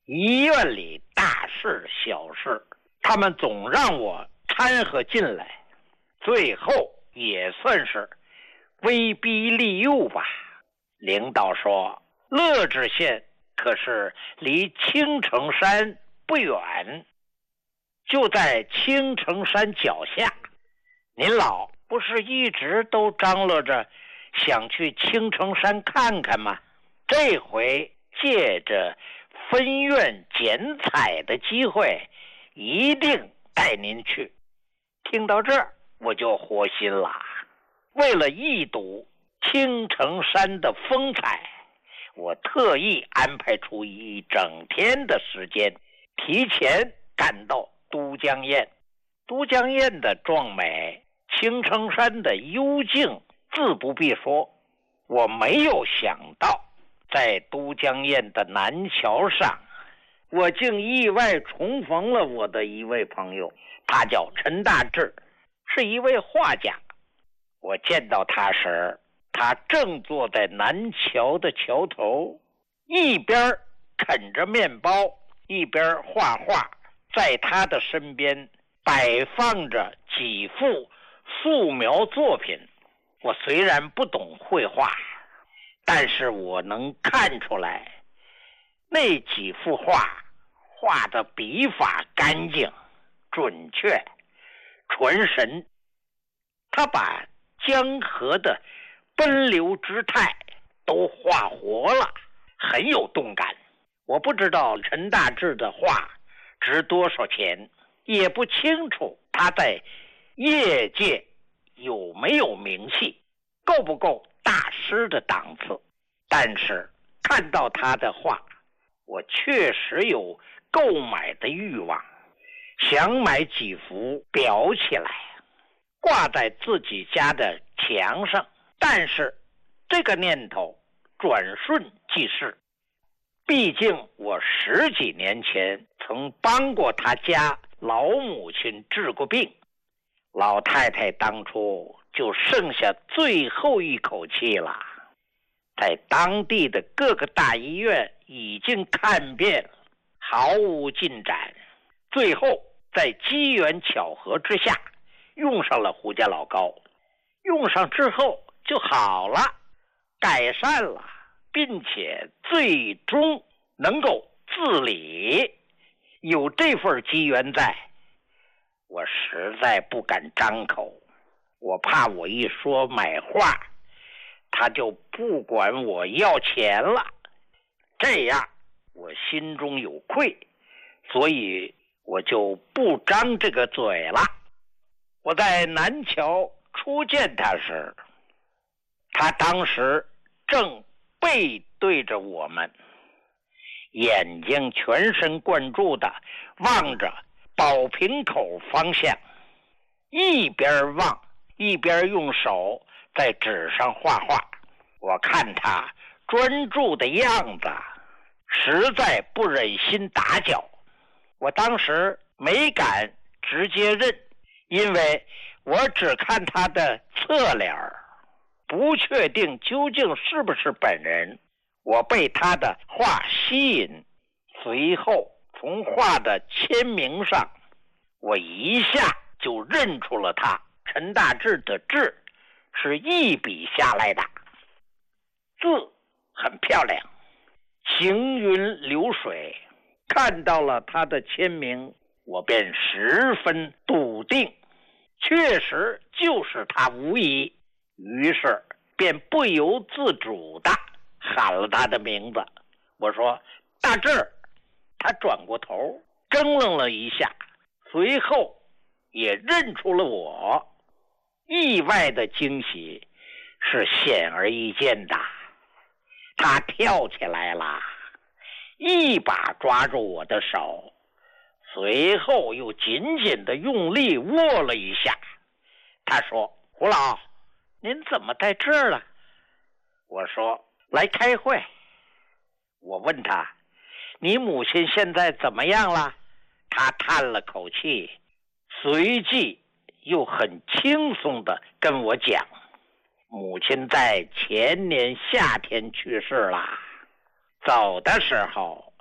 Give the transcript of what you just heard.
医院里大事小事，他们总让我掺和进来，最后也算是威逼利诱吧。领导说，乐知县可是离青城山不远，就在青城山脚下。您老不是一直都张罗着想去青城山看看吗？这回借着分院剪彩的机会，一定带您去。听到这儿，我就活心了。为了一睹青城山的风采，我特意安排出一整天的时间，提前赶到都江堰。都江堰的壮美，青城山的幽静，自不必说。我没有想到，在都江堰的南桥上，我竟意外重逢了我的一位朋友，他叫陈大志，是一位画家。我见到他时，他正坐在南桥的桥头，一边啃着面包，一边画画。在他的身边摆放着几幅素描作品。我虽然不懂绘画，但是我能看出来，那几幅画的笔法干净、准确、传神。他把江河的奔流之态都画活了，很有动感。我不知道陈大志的画值多少钱，也不清楚他在业界有没有名气，够不够大师的档次。但是看到他的画，我确实有购买的欲望，想买几幅裱起来，挂在自己家的墙上。但是这个念头转瞬即逝，毕竟我10几年前曾帮过他家老母亲治过病，老太太当初就剩下最后一口气了，在当地的各个大医院已经看遍了，毫无进展。最后在机缘巧合之下用上了胡家老膏，用上之后就好了，改善了，并且最终能够自理。有这份机缘在，我实在不敢张口，我怕我一说买画，他就不管我要钱了，这样我心中有愧，所以我就不张这个嘴了。我在南桥初见他时，他当时正背对着我们，眼睛全神贯注地望着宝瓶口方向，一边望一边用手在纸上画画。我看他专注的样子，实在不忍心打搅。我当时没敢直接认，因为我只看他的侧脸，不确定究竟是不是本人。我被他的画吸引，随后从画的签名上，我一下就认出了他。陈大志的志是一笔下来的，字很漂亮，行云流水。看到了他的签名，我便十分笃定，确实就是他无疑。于是便不由自主地喊了他的名字。我说，大志。他转过头怔愣了一下，随后也认出了我。意外的惊喜是显而易见的，他跳起来了，一把抓住我的手，随后又紧紧地用力握了一下。他说，胡老，您怎么在这儿了？我说，来开会。我问他，你母亲现在怎么样了？他叹了口气，随即又很轻松地跟我讲，母亲在前年夏天去世了，走的时候